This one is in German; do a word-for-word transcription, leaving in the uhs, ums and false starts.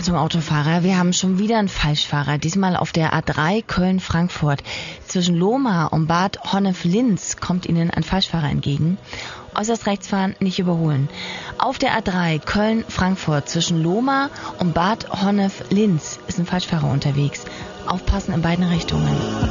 Achtung Autofahrer, wir haben schon wieder einen Falschfahrer. Diesmal auf der A drei Köln-Frankfurt. Zwischen Lohmar und Bad Honnef-Linz kommt Ihnen ein Falschfahrer entgegen. Äußerst rechts fahren, nicht überholen. Auf der A drei Köln-Frankfurt zwischen Lohmar und Bad Honnef-Linz ist ein Falschfahrer unterwegs. Aufpassen in beiden Richtungen.